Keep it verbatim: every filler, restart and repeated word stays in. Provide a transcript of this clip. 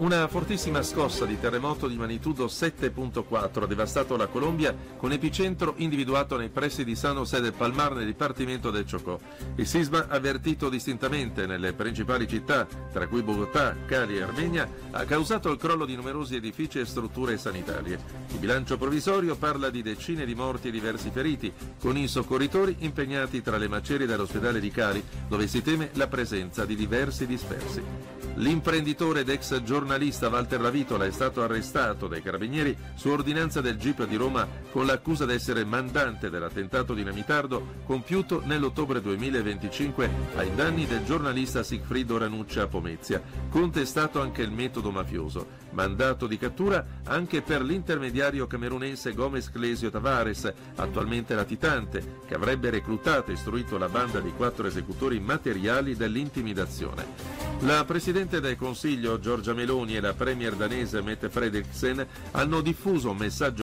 Una fortissima scossa di terremoto di magnitudo sette virgola quattro ha devastato la Colombia, con epicentro individuato nei pressi di San José del Palmar nel dipartimento del Chocó. Il sisma, avvertito distintamente nelle principali città, tra cui Bogotà, Cali e Armenia, ha causato il crollo di numerosi edifici e strutture sanitarie. Il bilancio provvisorio parla di decine di morti e diversi feriti, con i soccorritori impegnati tra le macerie dell'ospedale di Cali, dove si teme la presenza di diversi dispersi. L'imprenditore ed ex giornalista Walter Lavitola è stato arrestato dai carabinieri su ordinanza del G I P di Roma con l'accusa di essere mandante dell'attentato dinamitardo compiuto nell'ottobre duemilaventicinque ai danni del giornalista Sigfrido Ranuccia a Pomezia. Contestato anche il metodo mafioso. Mandato di cattura anche per l'intermediario camerunense Gomez Clesio Tavares, attualmente latitante, che avrebbe reclutato e istruito la banda di quattro esecutori materiali dell'intimidazione. La Presidente del Consiglio Giorgia Meloni e la Premier danese Mette Frederiksen hanno diffuso un messaggio